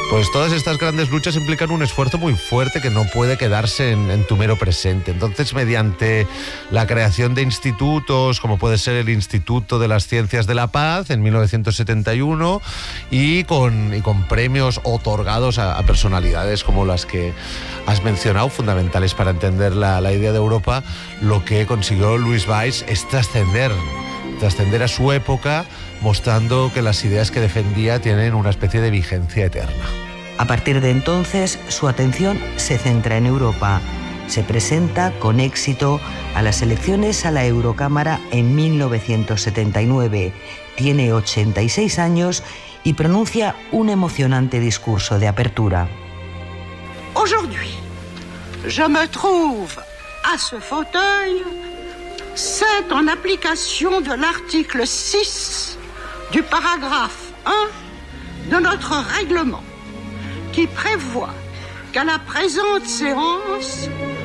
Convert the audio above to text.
Pues todas estas grandes luchas implican un esfuerzo muy fuerte que no puede quedarse en tu mero presente. Entonces, mediante la creación de institutos, como puede ser el Instituto de las Ciencias de la Paz en 1971, y con premios otorgados a personalidades como las que has mencionado, fundamentales para entender la idea de Europa, lo que consiguió Louis Weiss es trascender a su época, mostrando que las ideas que defendía tienen una especie de vigencia eterna. A partir de entonces, su atención se centra en Europa. Se presenta con éxito a las elecciones a la Eurocámara en 1979. Tiene 86 años y pronuncia un emocionante discurso de apertura. Aujourd'hui, je me trouve à ce fauteuil, c'est en application de l'article 6 du paragraphe 1 de notre règlement qui prévoit qu'à la présente séance,